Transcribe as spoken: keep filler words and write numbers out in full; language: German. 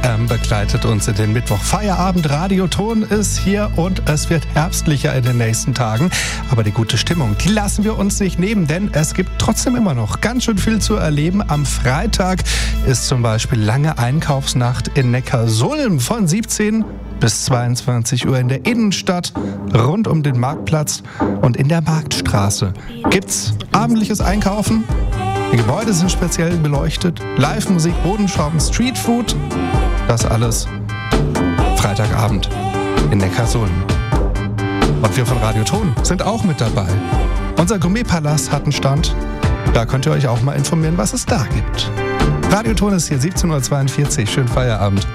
M begleitet uns in den Mittwoch. Feierabend, Radioton ist hier und es wird herbstlicher in den nächsten Tagen. Aber die gute Stimmung, die lassen wir uns nicht nehmen, denn es gibt trotzdem immer noch ganz schön viel zu erleben. Am Freitag ist zum Beispiel lange Einkaufsnacht in Neckarsulm von siebzehn bis zweiundzwanzig Uhr in der Innenstadt, rund um den Marktplatz und in der Marktstraße. Gibt's abendliches Einkaufen? Die Gebäude sind speziell beleuchtet, Live-Musik, Bodenschaum, Streetfood. Das alles Freitagabend in Neckarsulm. Und wir von Radioton sind auch mit dabei. Unser Gourmetpalast hat einen Stand. Da könnt ihr euch auch mal informieren, was es da gibt. Radioton ist hier siebzehn Uhr zweiundvierzig. Schönen Feierabend.